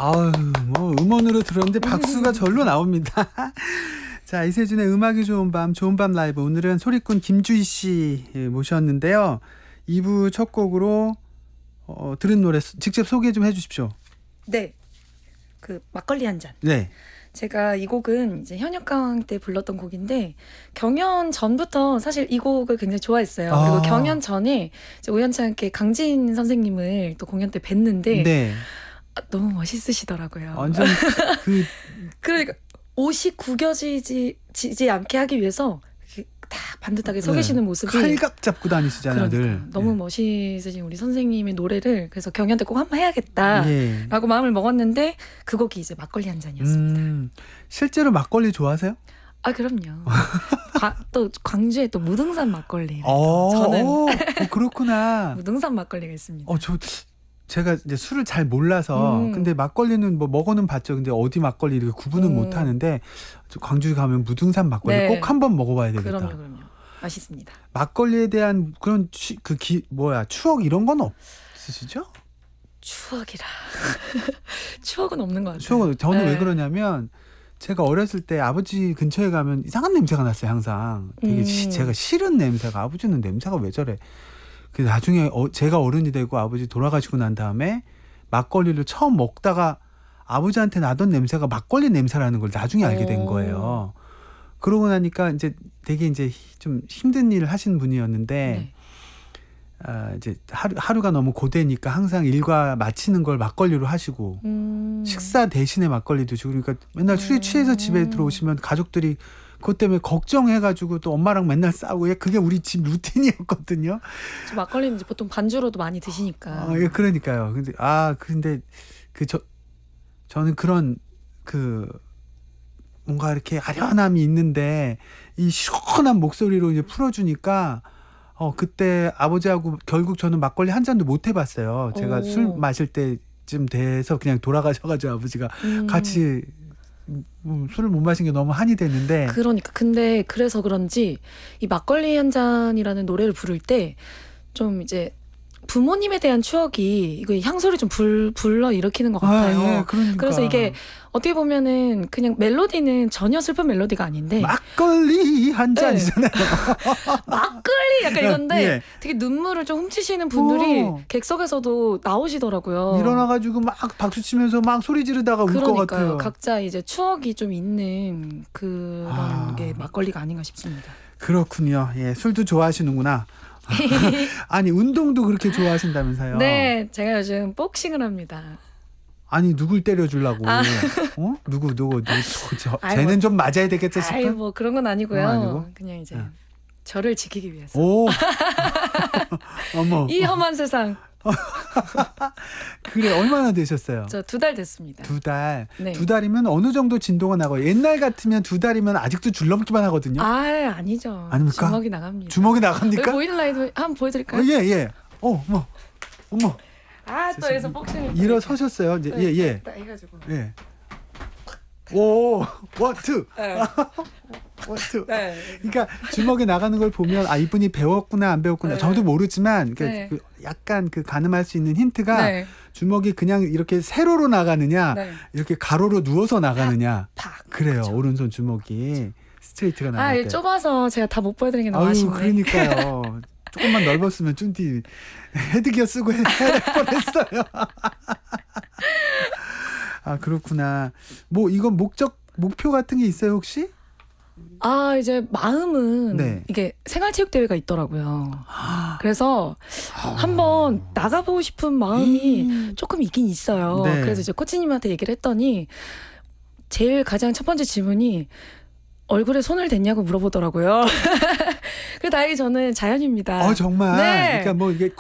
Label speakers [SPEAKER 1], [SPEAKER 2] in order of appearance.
[SPEAKER 1] 아유, 뭐 음원으로 들었는데 박수가 절로 나옵니다. 자, 이세준의 음악이 좋은 밤 라이브. 오늘은 소리꾼 김주희 씨 모셨는데요. 2부 첫 곡으로 들은 노래 직접 소개 좀 해주십시오.
[SPEAKER 2] 네, 그 막걸리 한 잔.
[SPEAKER 1] 네.
[SPEAKER 2] 제가 이 곡은 이제 현역가왕 때 불렀던 곡인데 경연 전부터 사실 이 곡을 굉장히 좋아했어요. 그리고 경연 전에 이제 우연찮게 강진 선생님을 또 공연 때 뵀는데
[SPEAKER 1] 네.
[SPEAKER 2] 너무 멋있으시더라고요.
[SPEAKER 1] 완전
[SPEAKER 2] 그러니까 옷이 구겨지지 않게 하기 위해서 다 반듯하게 서 계시는 모습이
[SPEAKER 1] 칼각 잡고 다니시잖아요.
[SPEAKER 2] 그러니까
[SPEAKER 1] 늘.
[SPEAKER 2] 너무 멋있으신 우리 선생님의 노래를 그래서 경연 때 꼭 한번 해야겠다라고 마음을 먹었는데 그 곡이 이제 막걸리 한 잔이었습니다.
[SPEAKER 1] 실제로 막걸리 좋아하세요?
[SPEAKER 2] 아, 그럼요. 또 광주에 또 무등산 막걸리.
[SPEAKER 1] 저는 그렇구나.
[SPEAKER 2] 무등산 막걸리가 있습니다.
[SPEAKER 1] 제가 이제 술을 잘 몰라서 근데 막걸리는 뭐 먹어는 봤죠. 근데 어디 막걸리 이렇게 구분은 못 하는데 광주 가면 무등산 막걸리
[SPEAKER 2] 네.
[SPEAKER 1] 꼭 한번 먹어봐야 되겠다.
[SPEAKER 2] 그럼요. 맛있습니다.
[SPEAKER 1] 막걸리에 대한 그런 추억 이런 건 없으시죠?
[SPEAKER 2] 추억이라. 추억은 없는 것 같아요.
[SPEAKER 1] 추억은 저는 왜 그러냐면 제가 어렸을 때 아버지 근처에 가면 이상한 냄새가 났어요. 항상 되게 제가 싫은 냄새가. 아버지는 냄새가 왜 저래. 그래서 나중에 제가 어른이 되고 아버지 돌아가시고 난 다음에 막걸리를 처음 먹다가 아버지한테 나던 냄새가 막걸리 냄새라는 걸 나중에 알게 된 거예요. 그러고 나니까 이제 되게 이제 좀 힘든 일을 하신 분이었는데 이제 하루가 너무 고되니까 항상 일과 마치는 걸 막걸리로 하시고 식사 대신에 막걸리 드시고 그러니까 맨날 술에 취해서 집에 들어오시면 가족들이 그것 때문에 걱정해가지고 또 엄마랑 맨날 싸우고 그게 우리 집 루틴이었거든요.
[SPEAKER 2] 저 막걸리는 이제 보통 반주로도 많이 드시니까.
[SPEAKER 1] 그러니까요. 근데 저는 그런 뭔가 이렇게 아련함이 있는데 이 시원한 목소리로 이제 풀어주니까 그때 아버지하고 결국 저는 막걸리 한 잔도 못 해봤어요. 제가 술 마실 때쯤 돼서 그냥 돌아가셔가지고 아버지가 같이 술을 못 마신 게 너무 한이 됐는데.
[SPEAKER 2] 그러니까 근데 그래서 그런지 이 막걸리 한 잔이라는 노래를 부를 때 좀 이제 부모님에 대한 추억이 이거 향수를 좀 불러 일으키는 것 같아요.
[SPEAKER 1] 그러니까.
[SPEAKER 2] 그래서 이게 어떻게 보면은 그냥 멜로디는 전혀 슬픈 멜로디가 아닌데
[SPEAKER 1] 막걸리 한 잔이잖아요.
[SPEAKER 2] 막걸리 약간 이건데 되게 눈물을 좀 훔치시는 분들이 객석에서도 나오시더라고요.
[SPEAKER 1] 일어나가지고 막 박수 치면서 막 소리 지르다가 울 것 같아요.
[SPEAKER 2] 각자 이제 추억이 좀 있는 그런 게 막걸리가 아닌가 싶습니다.
[SPEAKER 1] 그렇군요. 술도 좋아하시는구나. 아니 운동도 그렇게 좋아하신다면서요?
[SPEAKER 2] 네, 제가 요즘 복싱을 합니다.
[SPEAKER 1] 아니 누굴 때려주려고? 누구? 쟤는 좀 맞아야 되겠다 싶어.
[SPEAKER 2] 뭐 그런 건 아니고요. 그냥 이제 저를 지키기 위해서.
[SPEAKER 1] 어머.
[SPEAKER 2] 이 험한 세상.
[SPEAKER 1] 그래 얼마나 되셨어요?
[SPEAKER 2] 저 2달 됐습니다.
[SPEAKER 1] 2달.
[SPEAKER 2] 네.
[SPEAKER 1] 2달이면 어느 정도 진도가 나가요? 옛날 같으면 2달이면 아직도 줄넘기만 하거든요.
[SPEAKER 2] 아니죠.
[SPEAKER 1] 아닙니까?
[SPEAKER 2] 주먹이 나갑니다.
[SPEAKER 1] 주먹이 나갑니까?
[SPEAKER 2] 보이는 라이브 한번 보여드릴까요?
[SPEAKER 1] 예. 어머.
[SPEAKER 2] 또 여기서 복싱을
[SPEAKER 1] 일어서셨어요? 이제 예.
[SPEAKER 2] 딱 해가지고.
[SPEAKER 1] 예. 오, 원투. 원투.
[SPEAKER 2] 네.
[SPEAKER 1] 그러니까 주먹이 나가는 걸 보면 이분이 배웠구나 안 배웠구나 저도 모르지만 약간 가늠할 수 있는 힌트가 주먹이 그냥 이렇게 세로로 나가느냐 이렇게 가로로 누워서 나가느냐 그래요. 그렇죠. 오른손 주먹이 스트레이트가 나갈 때.
[SPEAKER 2] 좁아서 제가 다 못 보여드린 게 너무 아쉽네.
[SPEAKER 1] 그러니까요. 조금만 넓었으면 쭌디 헤드기어 쓰고 해야 될 뻔했어요. 그렇구나. 뭐 이건 목표 같은 게 있어요 혹시?
[SPEAKER 2] 이제 마음은 이게 생활체육대회가 있더라고요. 그래서 한번 나가보고 싶은 마음이 조금 있긴 있어요. 그래서 이제 코치님한테 얘기를 했더니 제일 가장 첫 번째 질문이 얼굴에 손을 댔냐고 물어보더라고요. 그 다행히 저는 자연입니다.
[SPEAKER 1] 정말.
[SPEAKER 2] 네.
[SPEAKER 1] 그러니까 뭐 이게